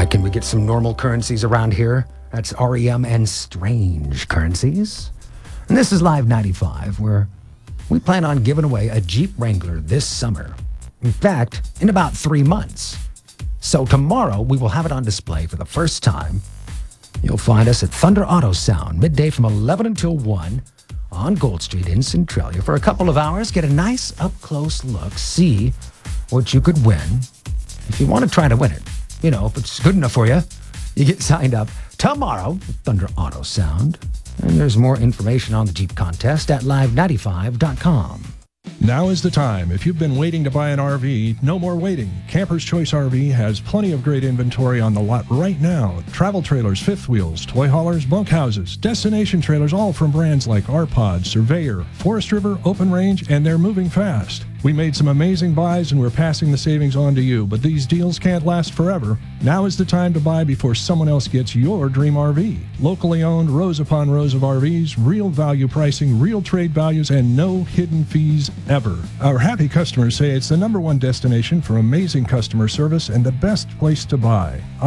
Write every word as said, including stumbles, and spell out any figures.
can we get some normal currencies around here? That's R E M and strange currencies. And this is Live ninety-five, where we plan on giving away a Jeep Wrangler this summer. In fact, in about three months. So tomorrow, we will have it on display for the first time. You'll find us at Thunder Auto Sound, midday from eleven until one on Gold Street in Centralia for a couple of hours. Get a nice up-close look, see what you could win. If you want to try to win it, you know, if it's good enough for you, you get signed up tomorrow at Thunder Auto Sound. And there's more information on the Jeep contest at live ninety-five dot com. Now is the time. If you've been waiting to buy an R V, no more waiting. Camper's Choice R V has plenty of great inventory on the lot right now. Travel trailers, fifth wheels, toy haulers, bunkhouses, destination trailers, all from brands like R Pod, Surveyor, Forest River, Open Range, and they're moving fast. We made some amazing buys and we're passing the savings on to you, but these deals can't last forever. Now is the time to buy before someone else gets your dream R V. Locally owned, rows upon rows of R Vs, real value pricing, real trade values, and no hidden fees ever. Our happy customers say it's the number one destination for amazing customer service and the best place to buy.